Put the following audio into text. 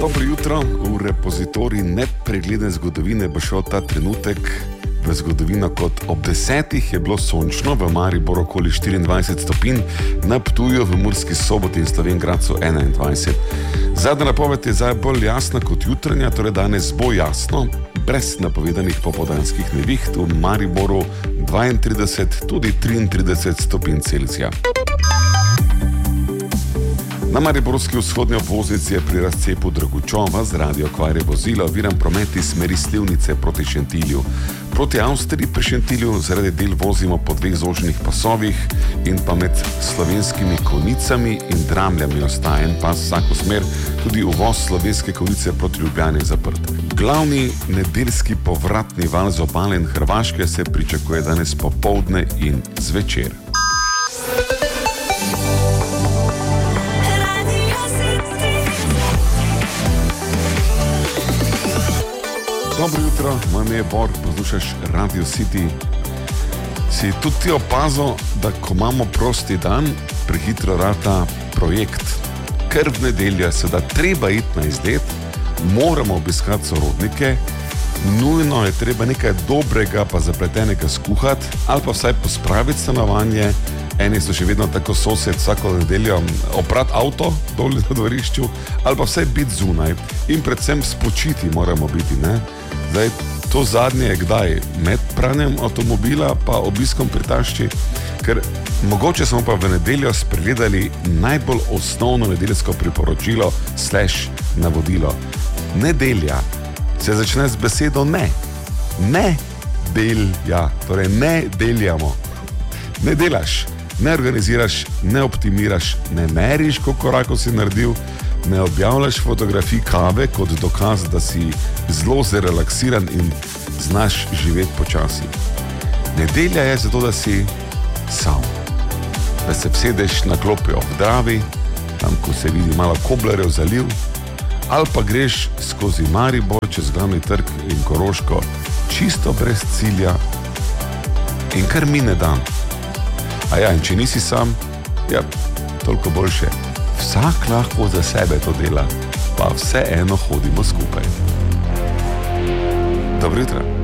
Dobro jutro. V repozitorij nepregledne zgodovine bo šel ta trenutek v zgodovino kot ob 10. je bilo sončno, v Mariboru okoli 24 stopinj, na Ptuju, v Murski Soboti in Slovenj Gradcu 21. Zadnja napoved je zdaj bolj jasna kot jutranja, torej danes bo jasno, brez napovedanih popoldanskih neviht, v Mariboru 32, tudi 33 stopinj Celzija. Na mariborski vzhodni obvoznici je pri razcepu Dragučova zaradi okvare vozila oviran promet iz smeri Slivnice proti Šentilju. Proti Avstriji pri Šentilju zaradi del vozimo po dveh zoženih pasovih in pa med Slovenskimi Konjicami in Dramljami ostaja en pas vsako smer, tudi uvoz Slovenske Konjice proti Ljubljani je zaprt. Glavni nedeljski povratni val z obale in Hrvaške se pričakuje danes popoldne in zvečer. Dobro jutro, moje ime je Bor, poslušaš Radio City. Si tudi ti opazil, da ko imamo prosti dan, prehitro rata projekt. Ker v nedeljo se da treba iti na izlet, moramo obiskati sorodnike, nujno je treba nekaj dobrega pa zapletenega skuhati, ali pa vsaj pospraviti stanovanje. Eni so še vedno tako sosed vsako nedeljo oprati avto dol na dvorišču, ali pa vsaj biti zunaj in predvsem spočiti moramo biti, ne? Zdaj, to zadnje je kdaj? Med pranjem avtomobila pa obiskom pri tašči, ker mogoče smo pa v nedeljo spregledali najbolj osnovno nedeljsko priporočilo / navodilo. Nedelja se začne z besedo ne. Ne delja, torej ne deljamo. Ne delaš, ne organiziraš, ne optimiraš, ne meriš, koliko korakov si naredil, ne objavljaš fotografij kave kot dokaz, da si zelo zrelaksiran in znaš živeti počasi. Nedelja je zato, da si sam, da se vsedeš na klopi ob Dravi, tam ko se vidi malo Koblarjev zaliv, ali pa greš skozi Maribor čez glavni trg in Koroško čisto brez cilja in kar mine dan. A ja, in če nisi sam, ja, toliko boljše. Vsak lahko za sebe to dela, pa vseeno hodimo skupaj. Dobro jutro.